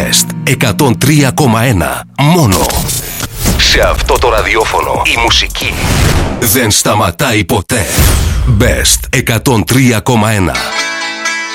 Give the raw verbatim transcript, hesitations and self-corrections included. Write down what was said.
Best εκατόν τρία κόμμα ένα. Μόνο σε αυτό το ραδιόφωνο η μουσική δεν σταματάει ποτέ. Best εκατόν τρία κόμμα ένα.